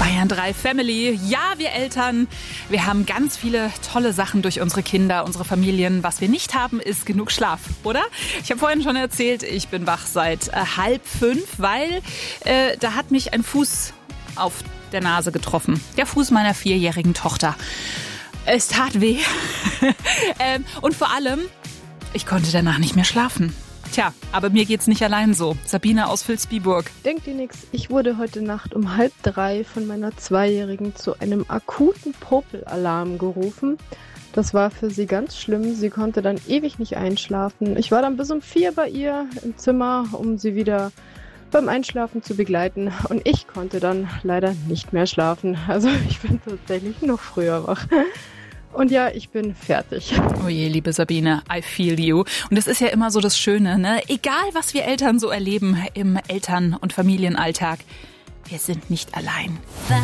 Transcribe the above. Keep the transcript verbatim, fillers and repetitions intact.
Bayern drei Family. Ja, wir Eltern, wir haben ganz viele tolle Sachen durch unsere Kinder, unsere Familien. Was wir nicht haben, ist genug Schlaf, oder? Ich habe vorhin schon erzählt, ich bin wach seit äh, halb fünf, weil äh, da hat mich ein Fuß auf der Nase getroffen. Der Fuß meiner vierjährigen Tochter. Es tat weh. ähm, und vor allem, ich konnte danach nicht mehr schlafen. Tja, aber mir geht's nicht allein so. Sabine aus Vilsbiburg. Denkt ihr nix, ich wurde heute Nacht um halb drei von meiner Zweijährigen zu einem akuten Popelalarm gerufen. Das war für sie ganz schlimm. Sie konnte dann ewig nicht einschlafen. Ich war dann bis um vier bei ihr im Zimmer, um sie wieder beim Einschlafen zu begleiten. Und ich konnte dann leider nicht mehr schlafen. Also ich bin tatsächlich noch früher wach. Und ja, ich bin fertig. Oh je, liebe Sabine, I feel you. Und es ist ja immer so das Schöne, ne? Egal, was wir Eltern so erleben im Eltern- und Familienalltag, wir sind nicht allein.